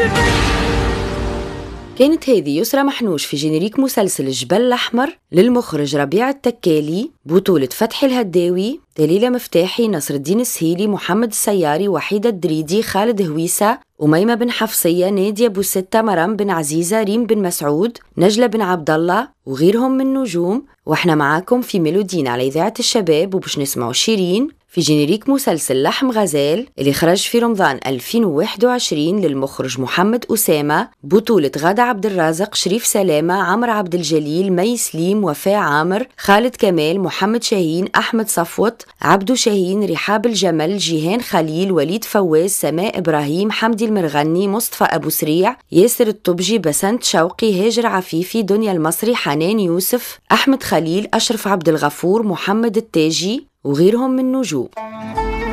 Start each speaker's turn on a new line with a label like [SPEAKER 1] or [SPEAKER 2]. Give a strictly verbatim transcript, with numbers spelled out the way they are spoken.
[SPEAKER 1] كانت هذه يسرى محنوش في جينيريك مسلسل الجبل الأحمر للمخرج ربيع التكالي، بطولة فتحي الهداوي، دليلة مفتاحي، نصر الدين السهيلي، محمد السياري، وحيدة الدريدي، خالد هويسة، أميمة بن حفصية، نادية بوستة، مرام بن عزيزة، ريم بن مسعود، نجلة بن عبد الله وغيرهم من نجوم. واحنا معاكم في ميلودين على إذاعة الشباب، وبش نسمعوا شيرين في جينيريك مسلسل لحم غزال اللي خرج في رمضان ألفين وواحد وعشرين للمخرج محمد أسامة، بطولة غادة عبد الرازق، شريف سلامة، عمرو عبد الجليل، مي سليم، وفاء عامر، خالد كمال، محمد شاهين، أحمد صفوت، عبدو شاهين، رحاب الجمل، جيهان خليل، وليد فواز، سماء إبراهيم، حمدي المرغني، مصطفى أبو سريع، ياسر الطبجي، بسنت شوقي، هاجر عفيفي، دنيا المصري، حنان يوسف، أحمد خليل، أشرف عبد الغفور، محمد التاجي وغيرهم من نجوم.